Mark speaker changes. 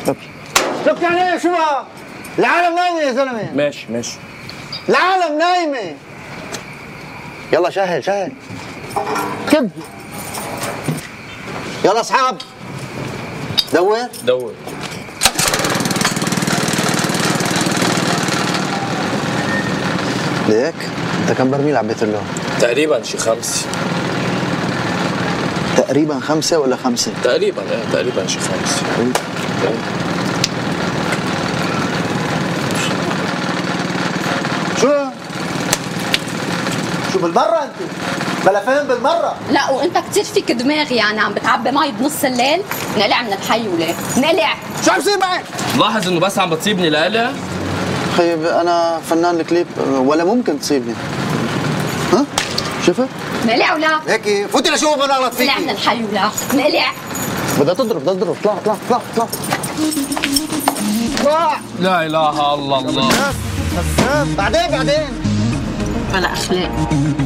Speaker 1: لك يعني ايه شو بقى؟ العالم نايمه يا زلمه.
Speaker 2: ماشي
Speaker 1: العالم نايمه. يلا شهل كب. يلا اصحاب دور. ليك انت كم برميل عبيت له؟
Speaker 2: تقريبا شي 5.
Speaker 1: تقريبا 5 ولا 5؟
Speaker 2: تقريبا شي 5.
Speaker 1: شو بالمرة انت؟ بلا فهم بالمرة.
Speaker 3: لا وانت كتير فيك دماغ، يعني عم بتعبي مي بنص الليل. نقلع من الحي ولا نقلع؟
Speaker 1: شو عم يصير معك؟
Speaker 2: لاحظ انه بس عم بتصيبني لقلع.
Speaker 1: خيب انا فنان الكليب ولا ممكن تصيبني. ها؟ شفت؟
Speaker 3: نقلع ولا؟
Speaker 1: هيك فوتي لشوف انا غلط فيكي.
Speaker 3: نقلع من الحي ولا؟ نقلع.
Speaker 1: بدها تضرب اطلع.
Speaker 2: لا اله الا الله.
Speaker 1: بعدين
Speaker 3: بلا اخلاق.